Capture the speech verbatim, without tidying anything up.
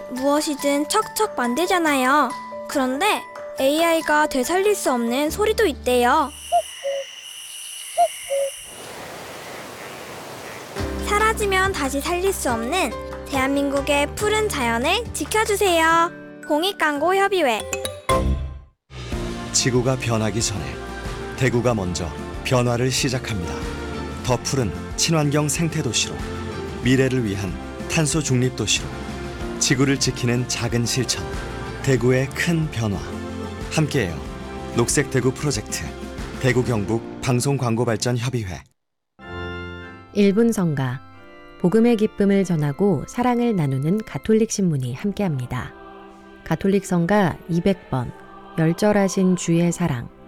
무엇이든 척척 만들잖아요. 그런데 에이아이가 되살릴 수 없는 소리도 있대요. 사라지면 다시 살릴 수 없는 대한민국의 푸른 자연을 지켜주세요. 공익광고협의회. 지구가 변하기 전에 대구가 먼저 변화를 시작합니다. 더 푸른 친환경 생태도시로, 미래를 위한 탄소 중립 도시로, 지구를 지키는 작은 실천, 대구의 큰 변화. 함께해요. 녹색 대구 프로젝트, 대구 경북 방송광고발전협의회. 일 분 성가, 복음의 기쁨을 전하고 사랑을 나누는 가톨릭 신문이 함께합니다. 가톨릭 성가 이백 번, 열절하신 주의 사랑.